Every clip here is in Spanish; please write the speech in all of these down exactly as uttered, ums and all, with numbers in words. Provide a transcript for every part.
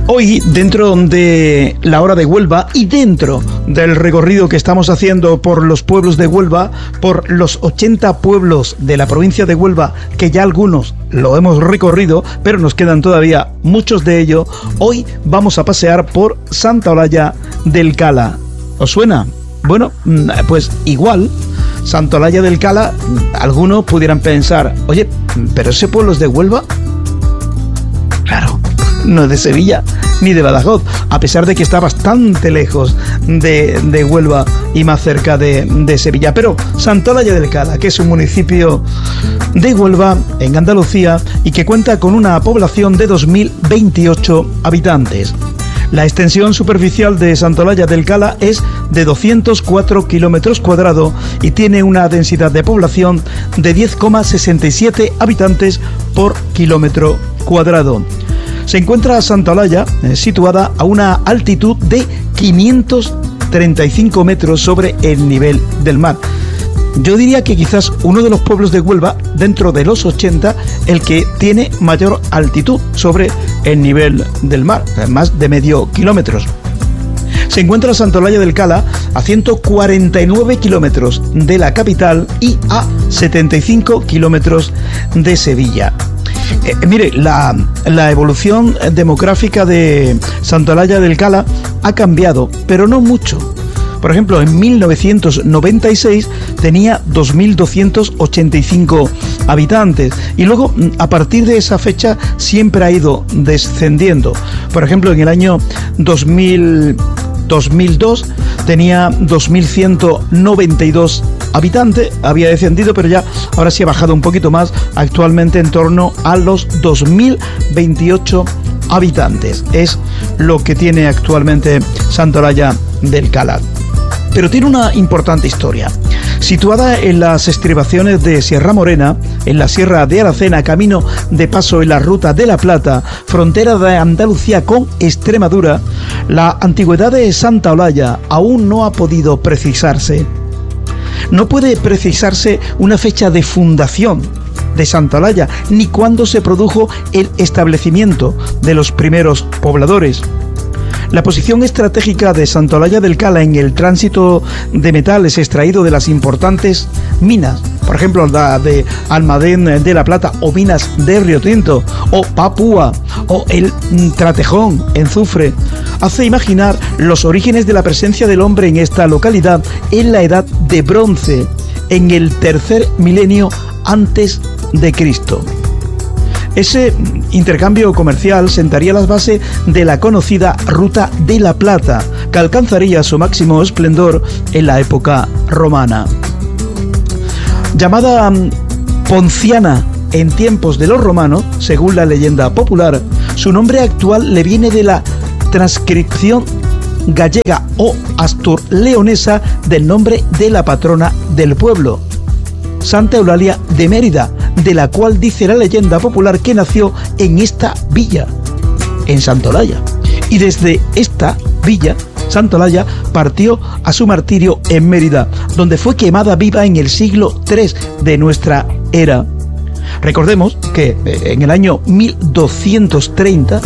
Hoy, dentro de la hora de Huelva y dentro del recorrido que estamos haciendo por los pueblos de Huelva, por los ochenta pueblos de la provincia de Huelva, que ya algunos lo hemos recorrido, pero nos quedan todavía muchos de ellos, hoy vamos a pasear por Santa Olalla del Cala. ¿Os suena? Bueno, pues igual, Santa Olalla del Cala, algunos pudieran pensar, oye, ¿pero ese pueblo es de Huelva? Claro, no es de Sevilla ni de Badajoz, a pesar de que está bastante lejos de, de Huelva y más cerca de, de Sevilla. Pero Santa Olalla del Cala, que es un municipio de Huelva, en Andalucía, y que cuenta con una población de dos mil veintiocho habitantes. La extensión superficial de Santa Olalla del Cala es de doscientos cuatro kilómetros cuadrados y tiene una densidad de población de diez coma sesenta y siete habitantes por kilómetro cuadrado. Se encuentra Santa Olalla eh, situada a una altitud de quinientos treinta y cinco metros sobre el nivel del mar. Yo diría que quizás uno de los pueblos de Huelva, dentro de los ochenta, el que tiene mayor altitud sobre el nivel del mar, más de medio kilómetros. Se encuentra Santa Olalla del Cala a ciento cuarenta y nueve kilómetros de la capital y a setenta y cinco kilómetros de Sevilla. Eh, mire, la, la evolución demográfica de Santa Olalla del Cala ha cambiado, pero no mucho. Por ejemplo, en mil novecientos noventa y seis tenía dos mil doscientos ochenta y cinco habitantes y luego a partir de esa fecha siempre ha ido descendiendo. Por ejemplo, en el año dos mil, dos mil dos tenía dos mil ciento noventa y dos habitantes, había descendido, pero ya ahora sí ha bajado un poquito más, actualmente en torno a los dos mil veintiocho habitantes. Es lo que tiene actualmente Santa Olalla del Cala. Pero tiene una importante historia. Situada en las estribaciones de Sierra Morena, en la Sierra de Aracena, camino de paso en la Ruta de la Plata, frontera de Andalucía con Extremadura, la antigüedad de Santa Olalla aún no ha podido precisarse. No puede precisarse una fecha de fundación de Santa Olalla, ni cuándo se produjo el establecimiento de los primeros pobladores. La posición estratégica de Santa Olalla del Cala en el tránsito de metales extraído de las importantes minas, por ejemplo la de Almadén de la Plata o minas de Río Tinto o Papúa o el Tratejón en Zufre, hace imaginar los orígenes de la presencia del hombre en esta localidad en la Edad de Bronce, en el tercer milenio antes de Cristo. Ese intercambio comercial sentaría las bases de la conocida Ruta de la Plata, que alcanzaría su máximo esplendor en la época romana. Llamada Ponciana en tiempos de los romanos, según la leyenda popular, su nombre actual le viene de la transcripción gallega o astur-leonesa del nombre de la patrona del pueblo, Santa Eulalia de Mérida, de la cual dice la leyenda popular que nació en esta villa, en Santa Olalla, y desde esta villa, Santa Olalla, partió a su martirio en Mérida, donde fue quemada viva en el siglo tercero de nuestra era. Recordemos que en el año mil doscientos treinta,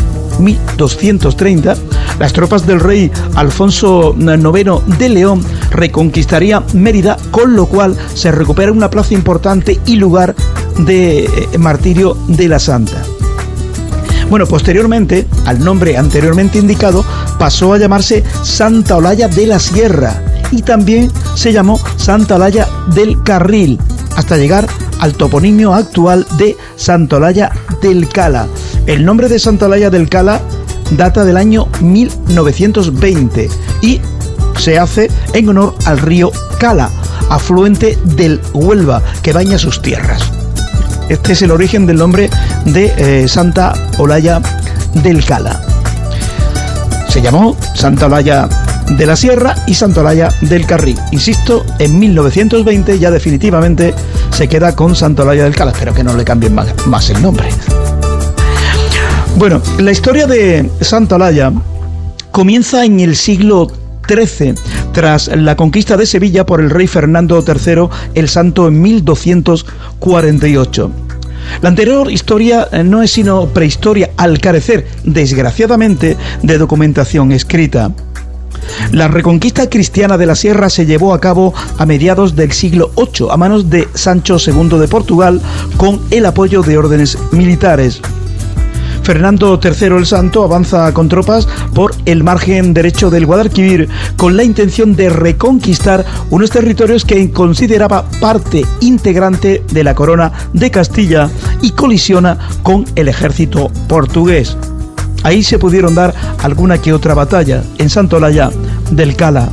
las tropas del rey Alfonso noveno de León reconquistarían Mérida, con lo cual se recupera una plaza importante y lugar de martirio de la Santa. Bueno, posteriormente, al nombre anteriormente indicado, pasó a llamarse Santa Olalla de la Sierra y también se llamó Santa Olalla del Carril, hasta llegar al toponimio actual de Santa Olalla del Cala. El nombre de Santa Olalla del Cala data del año mil novecientos veinte y se hace en honor al río Cala, afluente del Huelva, que baña sus tierras. Este es el origen del nombre de eh, Santa Olalla del Cala. Se llamó Santa Olalla de la Sierra y Santa Olalla del Carril. Insisto, en mil novecientos veinte ya definitivamente se queda con Santa Olalla del Cala. Espero que no le cambien más, más el nombre. Bueno, la historia de Santa Olalla comienza en el siglo trece, tras la conquista de Sevilla por el rey Fernando tercero el Santo en mil doscientos cuarenta y ocho. La anterior historia no es sino prehistoria, al carecer, desgraciadamente, de documentación escrita. La reconquista cristiana de la sierra se llevó a cabo a mediados del siglo octavo a manos de Sancho segundo de Portugal, con el apoyo de órdenes militares. Fernando tercero el Santo avanza con tropas por el margen derecho del Guadalquivir con la intención de reconquistar unos territorios que consideraba parte integrante de la corona de Castilla y colisiona con el ejército portugués. Ahí se pudieron dar alguna que otra batalla en Santolaya del Cala.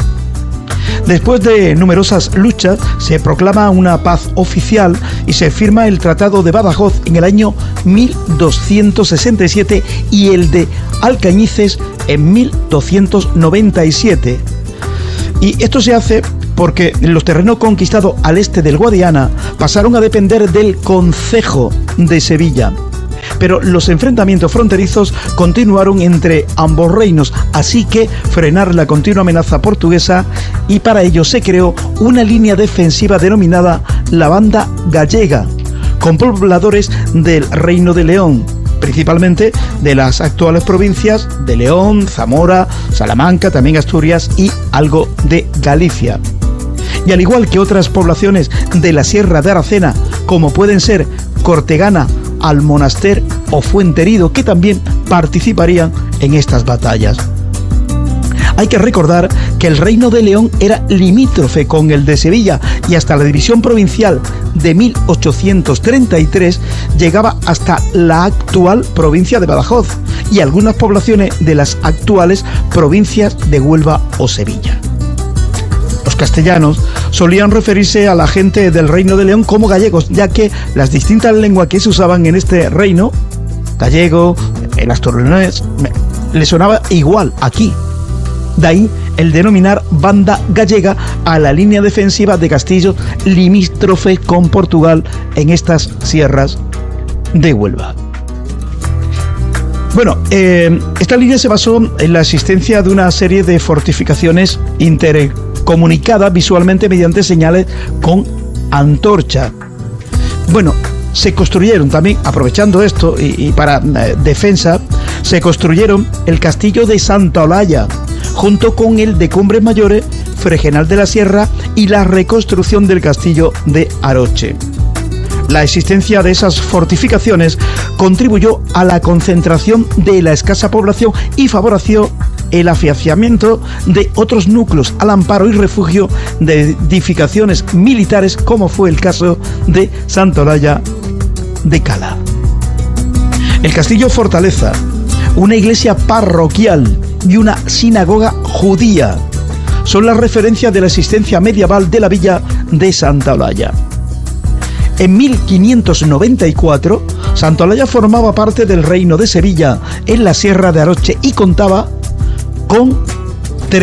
Después de numerosas luchas, se proclama una paz oficial y se firma el Tratado de Badajoz en el año mil doscientos sesenta y siete y el de Alcañices en mil doscientos noventa y siete. Y esto se hace porque los terrenos conquistados al este del Guadiana pasaron a depender del concejo de Sevilla. Pero los enfrentamientos fronterizos continuaron entre ambos reinos, así que frenar la continua amenaza portuguesa, y para ello se creó una línea defensiva denominada la Banda Gallega, con pobladores del Reino de León, principalmente de las actuales provincias de León, Zamora, Salamanca, también Asturias y algo de Galicia. Y al igual que otras poblaciones de la Sierra de Aracena, como pueden ser Cortegana, Almonaster o Fuenterido, que también participarían en estas batallas. Hay que recordar que el Reino de León era limítrofe con el de Sevilla y hasta la división provincial de mil ochocientos treinta y tres llegaba hasta la actual provincia de Badajoz y algunas poblaciones de las actuales provincias de Huelva o Sevilla. Los castellanos solían referirse a la gente del Reino de León como gallegos, ya que las distintas lenguas que se usaban en este reino, gallego, el asturleonés, le sonaba igual aquí. De ahí el denominar Banda Gallega a la línea defensiva de castillos limítrofe con Portugal en estas sierras de Huelva. Bueno, eh, esta línea se basó en la existencia de una serie de fortificaciones intercomunicadas visualmente mediante señales con antorcha. Bueno, se construyeron también, aprovechando esto y, y para eh, defensa, se construyeron el castillo de Santa Olalla, junto con el de Cumbres Mayores, Fregenal de la Sierra y la reconstrucción del castillo de Aroche. La existencia de esas fortificaciones contribuyó a la concentración de la escasa población y favoreció el afianzamiento de otros núcleos al amparo y refugio de edificaciones militares, como fue el caso de Santolaya de Cala. El castillo fortaleza, una iglesia parroquial y una sinagoga judía son las referencias de la existencia medieval de la villa de Santa Olalla. En mil quinientos noventa y cuatro, Santa Olalla formaba parte del reino de Sevilla en la Sierra de Aroche y contaba con